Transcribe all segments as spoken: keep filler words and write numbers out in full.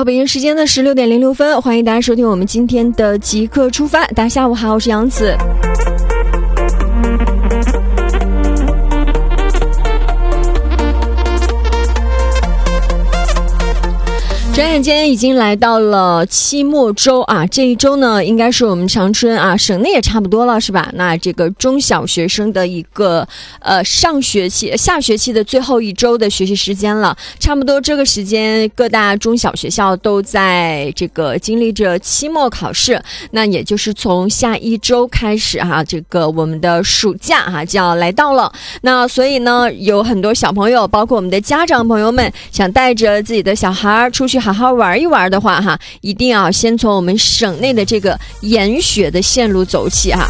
好，北京时间的十六点零六分，欢迎大家收听我们今天的即刻出发。大家下午好，我是杨子。转眼间已经来到了期末周啊，这一周呢，应该是我们长春啊省内也差不多了，是吧？那这个中小学生的一个呃上学期、下学期的最后一周的学习时间了，差不多这个时间，各大中小学校都在这个经历着期末考试，那也就是从下一周开始哈、啊，这个我们的暑假哈、啊、就要来到了。那所以呢，有很多小朋友，包括我们的家长朋友们，想带着自己的小孩出去好好玩一玩的话哈，一定要先从我们省内的这个研学的线路走起哈。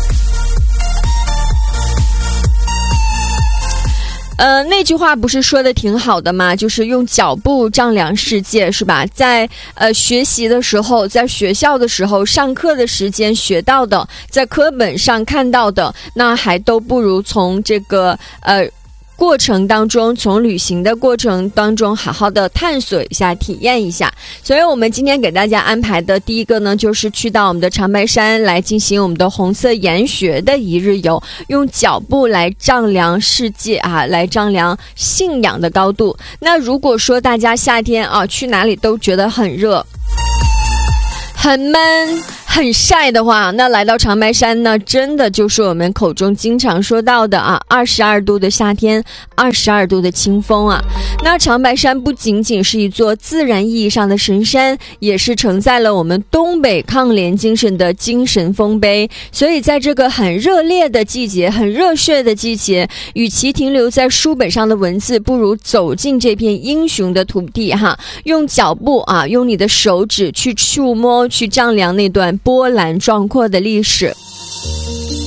呃，那句话不是说的挺好的吗？就是用脚步丈量世界，是吧？在呃学习的时候，在学校的时候，上课的时间学到的，在课本上看到的，那还都不如从这个呃过程当中，从旅行的过程当中好好的探索一下，体验一下。所以我们今天给大家安排的第一个呢，就是去到我们的长白山来进行我们的红色研学的一日游，用脚步来丈量世界啊，来丈量信仰的高度。那如果说大家夏天啊去哪里都觉得很热、很闷、很晒的话，那来到长白山呢，真的就是我们口中经常说到的啊，二十二度的夏天，二十二度的清风啊。那长白山不仅仅是一座自然意义上的神山，也是承载了我们东北抗联精神的精神丰碑。所以在这个很热烈的季节，很热血的季节，与其停留在书本上的文字，不如走进这片英雄的土地哈，用脚步啊，用你的手指去触摸，去丈量那段波澜壮阔的历史。